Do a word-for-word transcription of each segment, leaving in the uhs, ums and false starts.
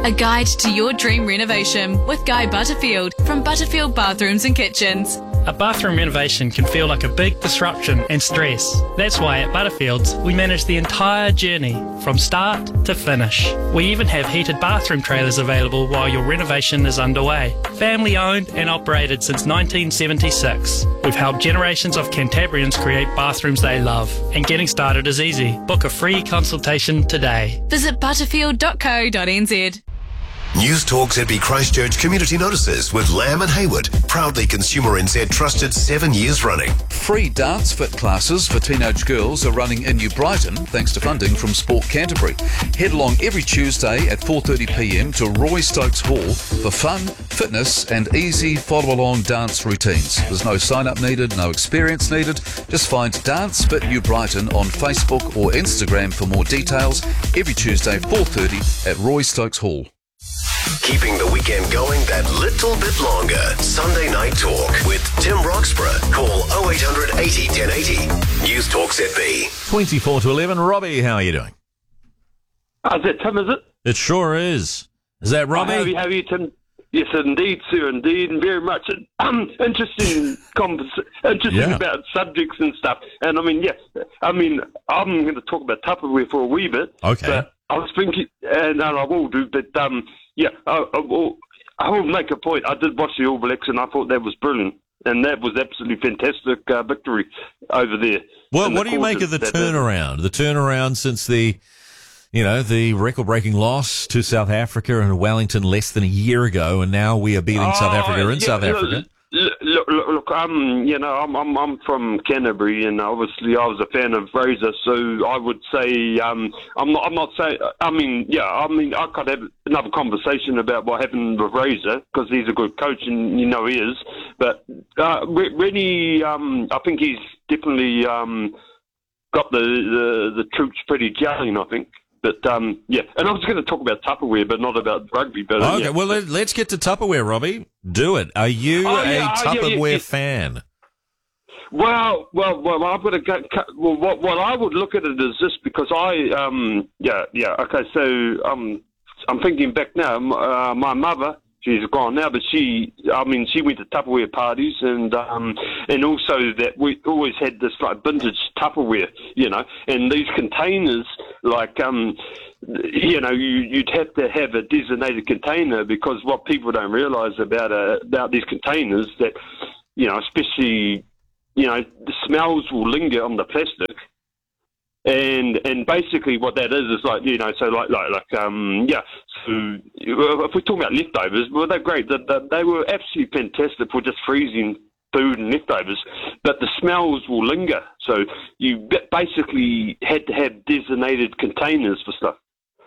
A guide to your dream renovation with Guy Butterfield from Butterfield Bathrooms and Kitchens. A bathroom renovation can feel like a big disruption and stress. That's why at Butterfields, we manage the entire journey from start to finish. We even have heated bathroom trailers available while your renovation is underway. Family owned and operated since nineteen seventy-six. We've helped generations of Cantabrians create bathrooms they love. And getting started is easy. Book a free consultation today. Visit butterfield dot co dot n z. News Talk Z B Christchurch Community Notices with Lamb and Hayward. Proudly Consumer N Z trusted seven years running. Free dance fit classes for teenage girls are running in New Brighton thanks to funding from Sport Canterbury. Head along every Tuesday at four thirty p m to Roy Stokes Hall for fun, fitness and easy follow-along dance routines. There's no sign-up needed, no experience needed. Just find Dance Fit New Brighton on Facebook or Instagram for more details. Every Tuesday four thirty at Roy Stokes Hall. Keeping the weekend going that little bit longer. Sunday Night Talk with Tim Roxburgh. Call oh eight hundred eighty ten eighty. News Talk Z B. twenty-four to eleven. Robbie, how are you doing? Oh, is that Tim, is it? It sure is. Is that Robbie? Oh, how, are you, how are you, Tim? Yes, indeed, sir, indeed, and very much um, interesting, convers- interesting Yeah. about subjects and stuff. And I mean, yes, I mean, I'm going to talk about Tupperware for a wee bit. Okay. But I was thinking, and I will do, but um, yeah, I, I, will, I will make a point. I did watch the All Blacks, and I thought that was brilliant, and that was absolutely fantastic uh, victory over there. Well, And what do you make of the turnaround? The turnaround since the, you know, the record-breaking loss to South Africa in Wellington less than a year ago, and now we are beating Oh, South Africa in yeah, South look, Africa. Look, look, look, um, you know, I'm, I'm, I'm from Canterbury, and obviously I was a fan of Fraser, so I would say, um, I'm not, I'm not saying, I mean, yeah, I mean, I could have another conversation about what happened with Fraser, because he's a good coach, and you know he is, but uh, re- really, um, I think he's definitely um, got the, the, the troops pretty gelling, I think. But, um, yeah, and I was going to talk about Tupperware, but not about rugby. But, uh, Okay, yeah. well, let, let's get to Tupperware, Robbie. Do it. Are you Oh, a yeah, oh, yeah, Tupperware yeah, yeah. fan? Well, well, well, I've got to go. Well, what, what I would look at it is this, because I, um, yeah, yeah, okay, so um, I'm thinking back now. m- Uh, my mother, she's gone now, but she, I mean, she went to Tupperware parties, and um, and also that we always had this like vintage Tupperware, you know, and these containers, like, um, you know, you, you'd have to have a designated container, because what people don't realise about uh, about these containers, that, you know, especially, you know, the smells will linger on the plastic. And and basically what that is is like, you know, so like like like um yeah, so if we're talking about leftovers, well, they're great. They, they, they were absolutely fantastic for just freezing food and leftovers, but the smells will linger. So you basically had to have designated containers for stuff.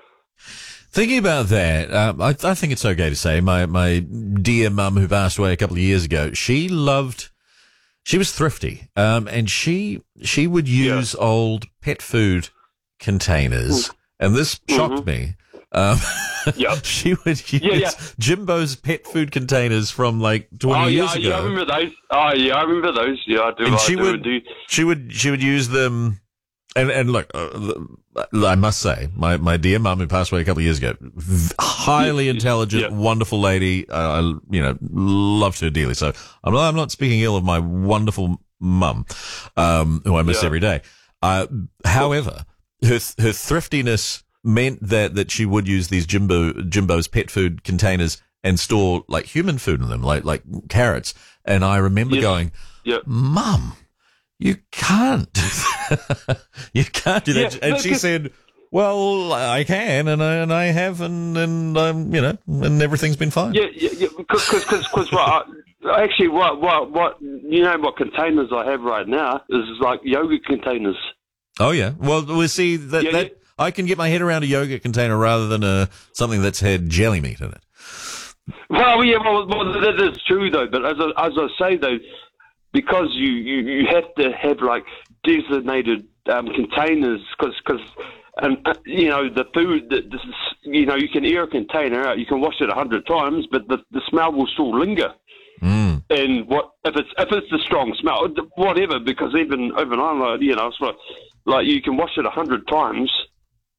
Thinking about that, um, I, I think it's okay to say my, my dear mum who passed away a couple of years ago, she loved... She was thrifty, um, and she she would use yeah. old pet food containers, and this shocked mm-hmm. me. Um, yep. She would use yeah, yeah. Jimbo's pet food containers from like twenty oh, years yeah, ago. Yeah, I remember those. Oh, yeah, I remember those. Yeah, I do. And I she do, would, indeed. she would, she would use them. And, and look, uh, I must say, my, my dear mum who passed away a couple of years ago, v- highly intelligent, yeah. wonderful lady. Uh, I, you know, loved her dearly. So I'm not, I'm not speaking ill of my wonderful mum, um, who I miss yeah. every day. Uh, however, her, her thriftiness meant that, that she would use these Jimbo, Jimbo's pet food containers and store like human food in them, like, like carrots. And I remember yes. going, yeah. Mum, you can't do that. You can't do that. Yeah, and she said, well, I can, and I, and I have, and, and um, you know, and everything's been fine. Yeah, yeah, yeah, because, because, because, what, I, actually, what, what, what, you know, what containers I have right now is like yogurt containers. Oh, yeah. Well, we'll see that, yeah, that yeah. I can get my head around a yogurt container rather than a, something that's had jelly meat in it. Well, yeah, well, well that is true, though, but as I, as I say, though, because you, you, you have to have like designated um, containers, because because um, uh, you know the food that this is, you know you can air a container out, you can wash it a hundred times, but the, the smell will still linger. Mm. And what if it's if it's a strong smell, whatever? Because even overnight, like, you know, it's like like you can wash it a hundred times,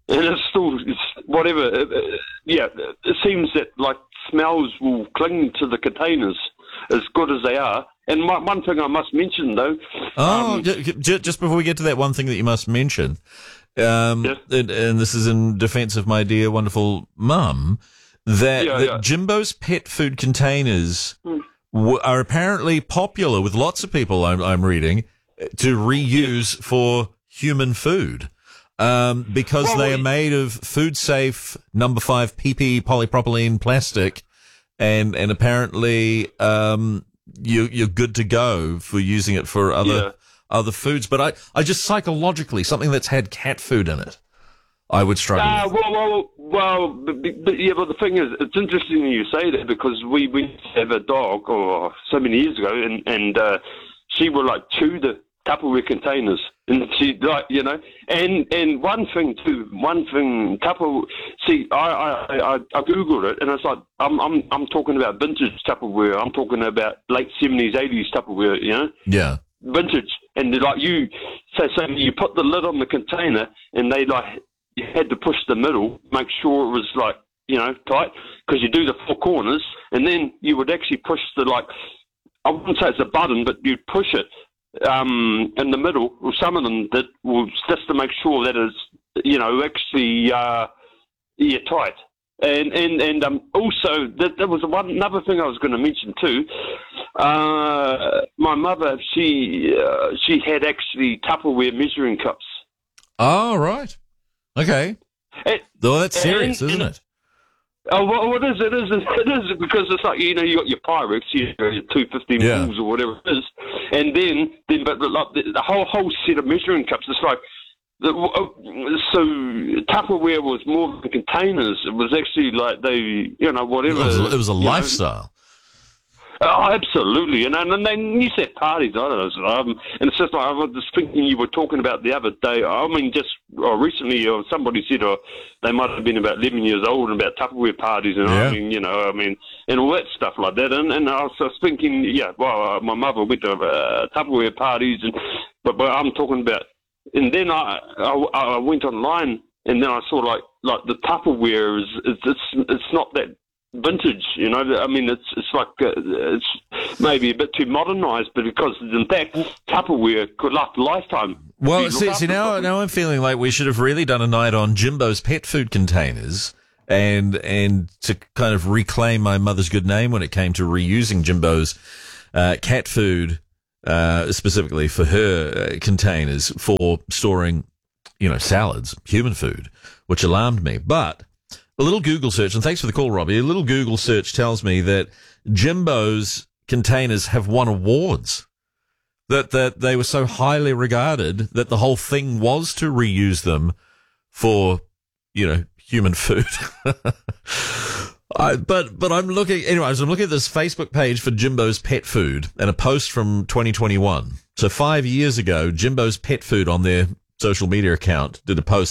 and it's still it's whatever. Uh, yeah, it seems that like smells will cling to the containers as good as they are. And my, one thing I must mention though. Oh, um, j- j- just before we get to that one thing that you must mention, um, yeah. and, and this is in defence of my dear wonderful mum, that, Yeah, that yeah. Jimbo's pet food containers Mm. w- are apparently popular with lots of people. I'm, I'm reading to reuse for human food. Um, because Well, they are we- made of food safe number five P P polypropylene plastic, and and apparently um you you're good to go for using it for other Yeah. other foods. But I I just psychologically something that's had cat food in it, I would struggle Uh, with. well, well, well, but, but, yeah, but the thing is, it's interesting you say that because we we used to have a dog or so many years ago, and and uh, she would like chew the Tupperware containers, and she like you know, and and one thing too, one thing Tupperware. See, I I, I I googled it, and it's like I'm I'm I'm talking about vintage Tupperware. I'm talking about late seventies, eighties Tupperware. You know. Yeah. Vintage, and they're like you so so you put the lid on the container, and they like you had to push the middle, make sure it was like you know tight, because you do the four corners, and then you would actually push the like I wouldn't say it's a button, but you'd push it um, in the middle. Well, some of them that was just to make sure that it's you know actually uh, yeah tight. And and and um, also that there was one another thing I was going to mention too. Uh, my mother, she uh, she had actually Tupperware measuring cups. Oh, right. Okay. It, Well, that's serious, and- isn't and- it? Oh, well, it is, it is, it is, because it's like, you know, you got your Pyrex, you know, your two fifteen Yeah. balls or whatever it is, and then, then but the, like, the, the whole whole set of measuring cups, it's like, the, so Tupperware was more than containers. It was actually like they, you know, It whatever. was, it was a you know. lifestyle. Oh, absolutely, and and, and then you said parties. I don't know, um, and it's just like I was just thinking you were talking about the other day. I mean, just uh, recently, uh, somebody said uh, they might have been about eleven years old and about Tupperware parties, and Yeah. I mean, you know, I mean, and all that stuff like that. And, and I was just thinking, yeah, well, uh, my mother went to uh, Tupperware parties, and but but I'm talking about, and then I I, I went online, and then I saw like like the Tupperware is it's it's, it's not that vintage, you know. I mean, it's it's like uh, it's maybe a bit too modernised, but because in fact Tupperware could last a lifetime. Well, You see, look see after now, something. now I'm feeling like we should have really done a night on Jimbo's pet food containers, and and to kind of reclaim my mother's good name when it came to reusing Jimbo's uh, cat food, uh, specifically for her uh, containers for storing, you know, salads, human food, which alarmed me. But a little Google search, and thanks for the call, Robbie. A little Google search tells me that Jimbo's containers have won awards. That that they were so highly regarded that the whole thing was to reuse them for, you know, human food. I, but but I'm looking, anyways, I'm looking at this Facebook page for Jimbo's Pet Food and a post from twenty twenty-one. So five years ago, Jimbo's Pet Food on their social media account did a post